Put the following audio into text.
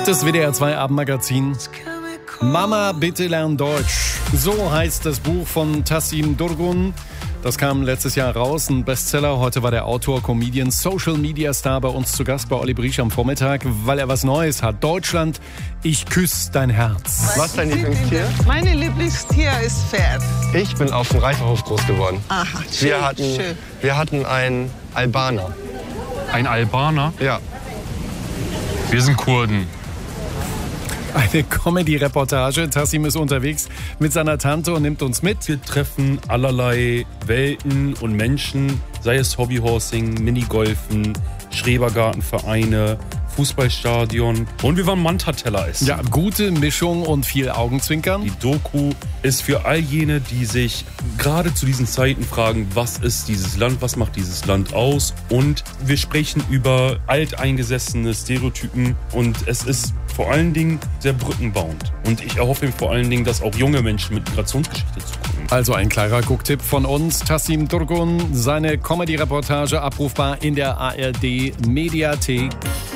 Das WDR 2 Abendmagazin. Mama, bitte lern Deutsch. So heißt das Buch von Tassim Durgun. Das kam letztes Jahr raus, ein Bestseller. Heute war der Autor, Comedian, Social Media Star bei uns zu Gast bei Olli Briesch am Vormittag, weil er was Neues hat. Deutschland, ich küsse dein Herz. Was ist dein Lieblingstier? Mein Lieblingstier ist Pferd. Ich bin auf dem Reiterhof groß geworden. Aha, schön, schön. Wir hatten einen Albaner. Ein Albaner? Ja. Wir sind Kurden. Eine Comedy-Reportage. Tassim ist unterwegs mit seiner Tante und nimmt uns mit. Wir treffen allerlei Welten und Menschen, sei es Hobbyhorsing, Minigolfen, Schrebergartenvereine, Fußballstadion und wir waren Mantateller essen. Ja, gute Mischung und viel Augenzwinkern. Die Doku ist für all jene, die sich gerade zu diesen Zeiten fragen, was ist dieses Land, was macht dieses Land aus? Und wir sprechen über alteingesessene Stereotypen und es ist vor allen Dingen sehr brückenbauend. Und ich erhoffe mir vor allen Dingen, dass auch junge Menschen mit Migrationsgeschichte zugucken. Also ein klarer Gucktipp von uns. Tassim Durgun, seine Comedy-Reportage abrufbar in der ARD Mediathek.